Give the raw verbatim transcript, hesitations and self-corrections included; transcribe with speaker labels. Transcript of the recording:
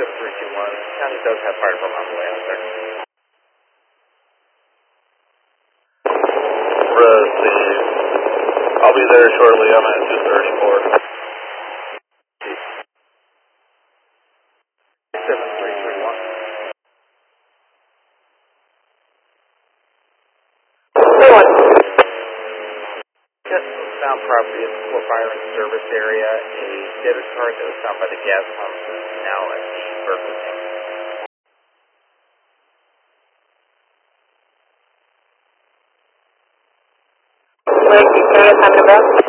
Speaker 1: seven three two one. County does have fire department on the way out there.
Speaker 2: Receive. I'll be there shortly. I'm at two thirty-four.
Speaker 1: seven three three one. Just found property at the Fort Byron service area. A debit card that was found by the gas pumps is now at the Berkeley tank.
Speaker 3: Lake, you can you tell us how to